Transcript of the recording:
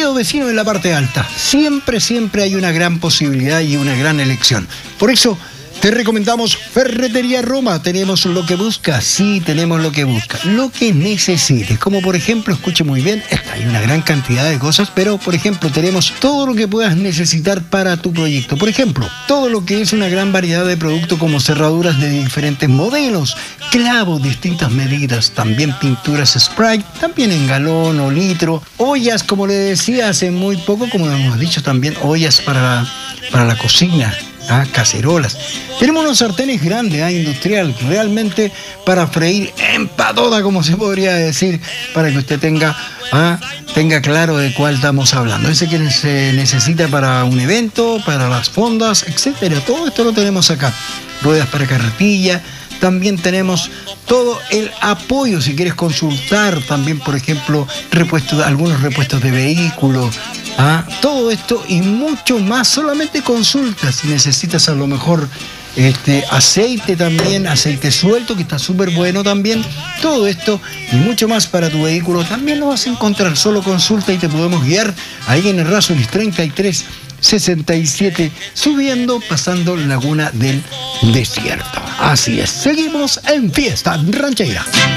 Querido vecino de la parte alta, siempre hay una gran posibilidad y una gran elección. Por eso te recomendamos Ferretería Roma. Tenemos lo que buscas, sí, tenemos lo que buscas, lo que necesites. Como por ejemplo, escuche muy bien, hay una gran cantidad de cosas, pero por ejemplo tenemos todo lo que puedas necesitar para tu proyecto. Por ejemplo, todo lo que es una gran variedad de productos como cerraduras de diferentes modelos, clavos, distintas medidas, también pinturas spray, también en galón o litro, ollas, como le decía hace muy poco, como hemos dicho también, ollas para la cocina. Cacerolas. Tenemos unos sartenes grandes, industrial, realmente para freír empadoda, como se podría decir, para que usted tenga claro de cuál estamos hablando. Ese que se necesita para un evento, para las fondas, etcétera. Todo esto lo tenemos acá. Ruedas para carretilla. También tenemos todo el apoyo, si quieres consultar también, por ejemplo, algunos repuestos de vehículos, todo esto y mucho más. Solamente consulta si necesitas a lo mejor aceite también, aceite suelto, que está súper bueno también. Todo esto y mucho más para tu vehículo también lo vas a encontrar. Solo consulta y te podemos guiar ahí en el Errázuriz 3367, subiendo, pasando Laguna del Desierto. Así es, seguimos en Fiesta Ranchera.